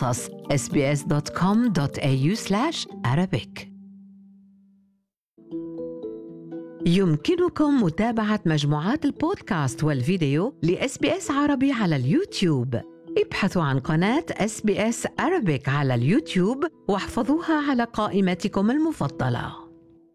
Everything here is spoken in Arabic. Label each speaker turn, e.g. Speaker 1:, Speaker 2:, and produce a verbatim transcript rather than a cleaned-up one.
Speaker 1: القصص إس بي إس دوت كوم دوت إيه يو سلاش أرابيك. يمكنكم متابعة مجموعات البودكاست والفيديو لإس بي إس عربي على اليوتيوب. ابحثوا عن قناة إس بي إس Arabic على اليوتيوب واحفظوها على قائمتكم المفضلة.